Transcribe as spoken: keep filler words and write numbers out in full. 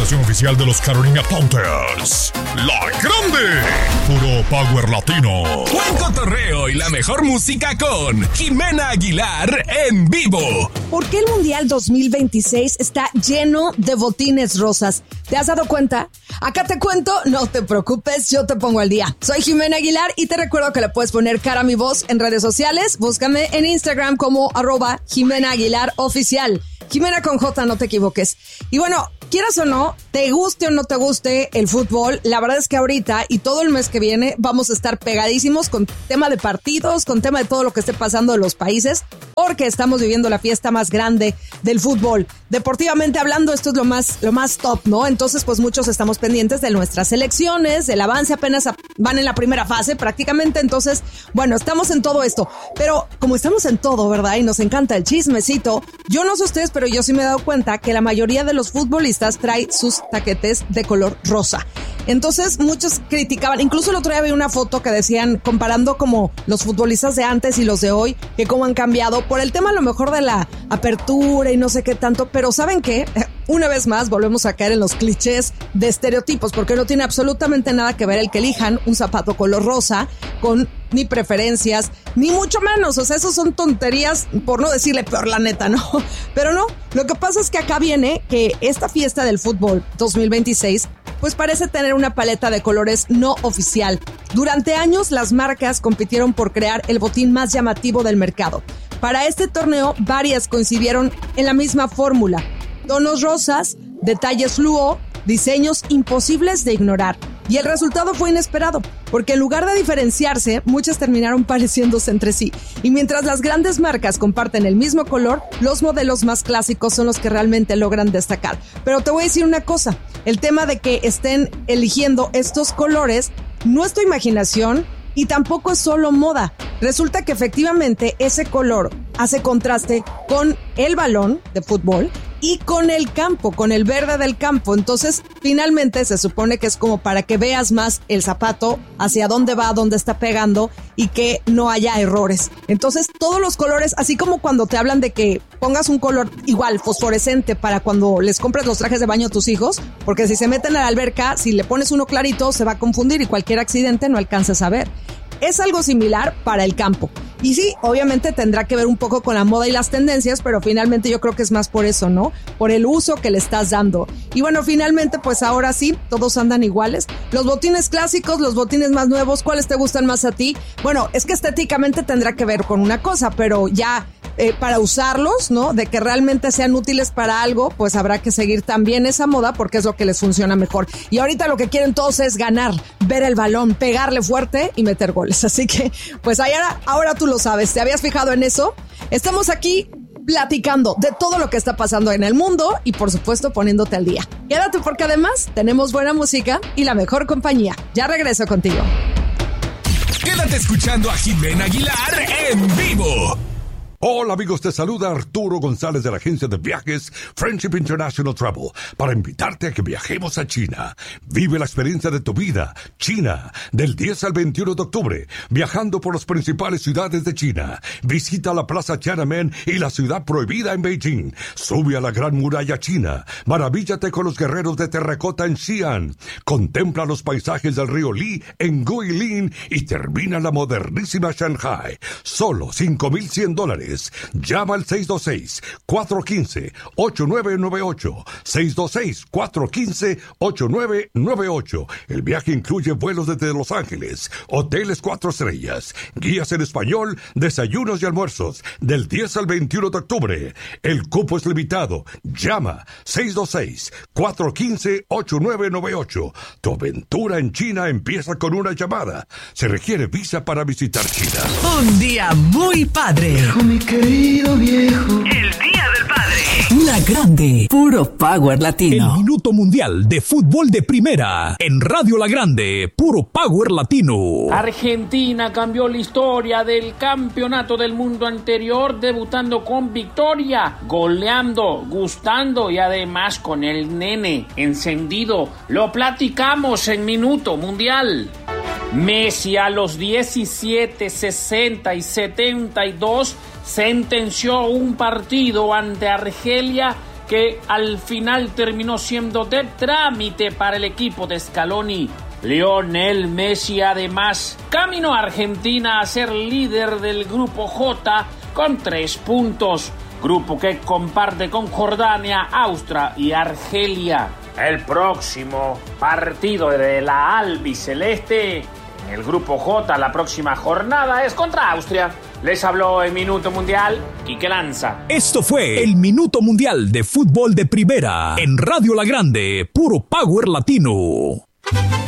estación oficial de los Carolina Panthers. La Grande, puro power latino. Buen cotorreo y la mejor música con Jimena Aguilar en vivo. ¿Por qué el Mundial dos mil veintiséis está lleno de botines rosas? ¿Te has dado cuenta? Acá te cuento, no te preocupes, yo te pongo al día. Soy Jimena Aguilar y te recuerdo que le puedes poner cara a mi voz en redes sociales. Búscame en Instagram como arroba Jimena Aguilar Oficial. Jimena con J, no te equivoques. Y bueno, quieras o no, te guste o no te guste el fútbol, la verdad es que ahorita y todo el mes que viene vamos a estar pegadísimos con tema de partidos, con tema de todo lo que esté pasando en los países, porque estamos viviendo la fiesta más grande del fútbol. Deportivamente hablando, esto es lo más, lo más top, ¿no? Entonces, pues muchos estamos pendientes de nuestras selecciones, del avance, apenas van en la primera fase prácticamente, entonces, bueno, estamos en todo esto. Pero como estamos en todo, ¿verdad? Y nos encanta el chismecito, yo no sé ustedes, pero yo sí me he dado cuenta que la mayoría de los futbolistas trae sus taquetes de color rosa. Entonces muchos criticaban, incluso el otro día vi una foto que decían, comparando como los futbolistas de antes y los de hoy, que cómo han cambiado por el tema a lo mejor de la apertura y no sé qué tanto, pero ¿saben qué? Una vez más volvemos a caer en los clichés de estereotipos, porque no tiene absolutamente nada que ver el que elijan un zapato color rosa con ni preferencias, ni mucho menos, o sea, eso son tonterías, por no decirle peor la neta, ¿no? Pero no, lo que pasa es que acá viene que esta fiesta del fútbol dos mil veintiséis pues parece tener una paleta de colores no oficial. Durante años las marcas compitieron por crear el botín más llamativo del mercado. Para este torneo varias coincidieron en la misma fórmula: tonos rosas, detalles fluo, diseños imposibles de ignorar. Y el resultado fue inesperado, porque en lugar de diferenciarse, muchas terminaron pareciéndose entre sí. Y mientras las grandes marcas comparten el mismo color, los modelos más clásicos son los que realmente logran destacar. Pero te voy a decir una cosa, el tema de que estén eligiendo estos colores no es tu imaginación y tampoco es solo moda. Resulta que efectivamente ese color hace contraste con el balón de fútbol y con el campo, con el verde del campo. Entonces, finalmente se supone que es como para que veas más el zapato, hacia dónde va, dónde está pegando y que no haya errores. Entonces, todos los colores, así como cuando te hablan de que pongas un color igual, fosforescente, para cuando les compres los trajes de baño a tus hijos, porque si se meten a la alberca, si le pones uno clarito, se va a confundir y cualquier accidente no alcanzas a ver. Es algo similar para el campo. Y sí, obviamente tendrá que ver un poco con la moda y las tendencias, pero finalmente yo creo que es más por eso, ¿no? Por el uso que le estás dando. Y bueno, finalmente, pues ahora sí, todos andan iguales. Los botines clásicos, los botines más nuevos, ¿cuáles te gustan más a ti? Bueno, es que estéticamente tendrá que ver con una cosa, pero ya eh, para usarlos, ¿no? De que realmente sean útiles para algo, pues habrá que seguir también esa moda porque es lo que les funciona mejor. Y ahorita lo que quieren todos es ganar, ver el balón, pegarle fuerte y meter goles. Así que, pues ahora, ahora tú lo sabes. ¿Te habías fijado en eso? Estamos aquí platicando de todo lo que está pasando en el mundo y por supuesto poniéndote al día. Quédate porque además tenemos buena música y la mejor compañía. Ya regreso contigo. Quédate escuchando a Jimena Aguilar en vivo. Hola amigos, te saluda Arturo González de la agencia de viajes Friendship International Travel para invitarte a que viajemos a China. Vive la experiencia de tu vida, China, del diez al veintiuno de octubre, viajando por las principales ciudades de China. Visita la Plaza Tiananmen y la ciudad prohibida en Beijing. Sube a la Gran Muralla China. Maravíllate con los guerreros de terracota en Xi'an. Contempla los paisajes del río Li en Guilin y termina la modernísima Shanghai. Solo cinco mil cien dólares. Llama al seis dos seis, cuatro uno cinco, ocho nueve nueve ocho. seis dos seis, cuatro uno cinco, ocho nueve nueve ocho. El viaje incluye vuelos desde Los Ángeles, hoteles cuatro estrellas, guías en español, desayunos y almuerzos, del diez al veintiuno de octubre. El cupo es limitado. Llama seis dos seis, cuatro uno cinco, ocho nueve nueve ocho. Tu aventura en China empieza con una llamada. Se requiere visa para visitar China. Un día muy padre. Mi querido viejo. El Día del Padre. La Grande, puro power latino. El Minuto Mundial de Fútbol de Primera en Radio La Grande, puro power latino. Argentina cambió la historia del campeonato del mundo anterior, debutando con victoria, goleando, gustando y además con el nene encendido. Lo platicamos en Minuto Mundial. Messi a los diecisiete, sesenta y setenta y dos sentenció un partido ante Argelia que al final terminó siendo de trámite para el equipo de Scaloni. Lionel Messi además caminó a Argentina a ser líder del grupo J con tres puntos, grupo que comparte con Jordania, Austria y Argelia. El próximo partido de la albiceleste en el grupo J, la próxima jornada, es contra Austria. Les habló en Minuto Mundial Quique Lanza. Esto fue el Minuto Mundial de Fútbol de Primera en Radio La Grande, puro Power Latino.